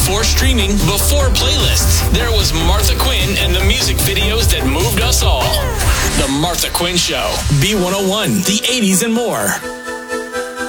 before streaming, before playlists. There was Martha Quinn and the music videos that moved us all. The Martha Quinn Show. B101, the 80s and more.